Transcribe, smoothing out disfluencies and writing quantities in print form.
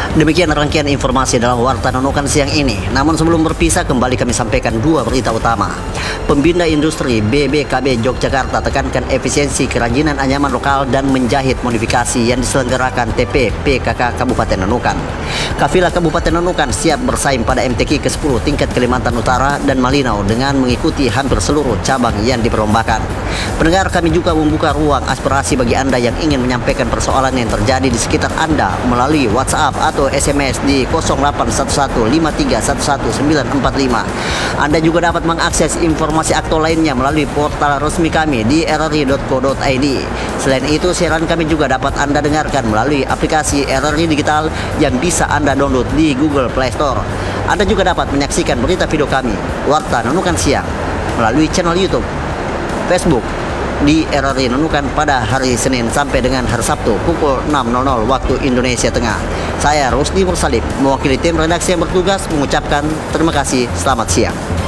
Demikian rangkaian informasi dalam Warta Nunukan siang ini. Namun sebelum berpisah, kembali kami sampaikan dua berita utama. Pembina Industri BBKB Yogyakarta tekankan efisiensi kerajinan anyaman lokal dan menjahit modifikasi yang diselenggarakan TP PKK Kabupaten Nunukan. Kafilah Kabupaten Nunukan siap bersaing pada MTQ ke-10 tingkat Kalimantan Utara dan Malinau dengan mengikuti hampir seluruh cabang yang diperlombakan. Pendengar, kami juga membuka ruang aspirasi bagi Anda yang ingin menyampaikan persoalan yang terjadi di sekitar Anda melalui WhatsApp atau SMS di 081153114945. Anda juga dapat mengakses informasi aktual lainnya melalui portal resmi kami di rri.co.id. Selain itu, siaran kami juga dapat Anda dengarkan melalui aplikasi RRI Digital yang bisa Anda download di Google Play Store. Anda juga dapat menyaksikan berita video kami, Warta Nunukan Siang, melalui channel YouTube, Facebook, di RRI Nunukan pada hari Senin sampai dengan hari Sabtu pukul 6.00 waktu Indonesia Tengah. Saya Rusdi Mursalib, mewakili tim redaksi yang bertugas mengucapkan terima kasih, selamat siang.